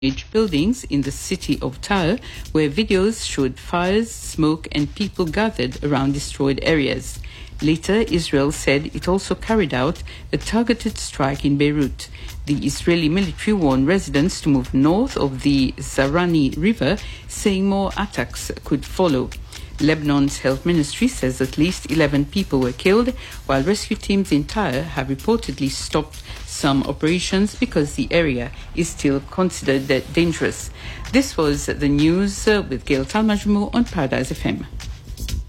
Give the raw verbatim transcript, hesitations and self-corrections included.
buildings in the city of Tyre, where videos showed fires, smoke, and people gathered around destroyed areas. Later, Israel said it also carried out a targeted strike in Beirut. The Israeli military warned residents to move north of the Zarani River, saying more attacks could follow. Lebanon's health ministry says at least eleven people were killed, while rescue teams in Tyre have reportedly stopped some operations because the area is still considered dangerous. This was the news uh, with Gail Talmajmo on Paradise F M.